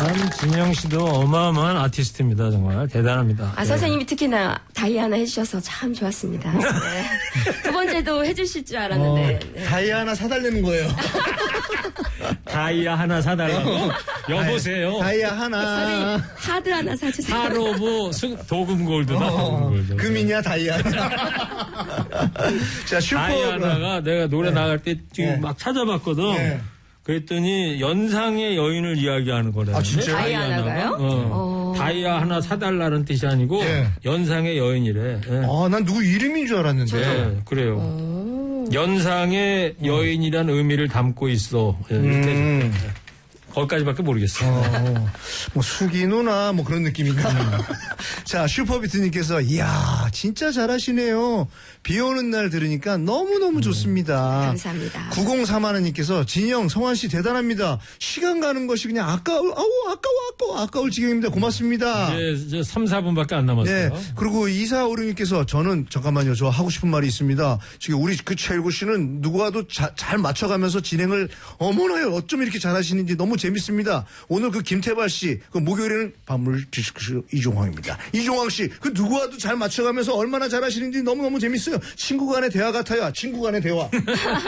참 진영 씨도 어마어마한 아티스트입니다. 정말 대단합니다. 선생님이 특히나 다이아나 해주셔서 참 좋았습니다. 네. 두 번째도 해주실 줄 알았는데. 네. 다이아나 사달라는 거예요. 다이아 하나 사달라고? 여보세요. 다이아 하나. 선생님 하드 하나 사주세요. 하로브 도금 골드나 도금 골드. 금이냐 다이아냐. 자, 슈퍼. 다이아나가 내가 노래 나갈 때 지금 막 찾아봤거든. 네. 그랬더니 연상의 여인을 이야기하는 거래요. 아, 진짜요? 다이아나가요? 다이아 하나 사달라는 뜻이 아니고 연상의 여인이래. 예. 난 누구 이름인 줄 알았는데. 네, 그래요. 연상의 여인이란 의미를 담고 있어. 예, 거기까지밖에 모르겠어요. 뭐 수기 누나 뭐 그런 느낌인가. 자, 슈퍼비트님께서 이야 진짜 잘하시네요. 비 오는 날 들으니까 너무너무 좋습니다. 감사합니다. 9031님께서 진영 성환 씨 대단합니다. 시간 가는 것이 그냥 아까울 지경입니다. 고맙습니다. 이제 3, 4분밖에 안 남았어요. 네. 그리고 2456님께서 저는 잠깐만요. 저 하고 싶은 말이 있습니다. 지금 우리 그 최일구 씨는 누구와도 잘 맞춰가면서 진행을 어머나요. 어쩜 이렇게 잘하시는지 너무 재밌습니다. 오늘 그 김태발 씨, 그 목요일에는 밤물 디스크쇼 이종황입니다. 이종황 씨, 그 누구와도 잘 맞춰가면서 얼마나 잘하시는지 너무너무 재밌어요. 친구 간의 대화 같아요. 친구 간의 대화.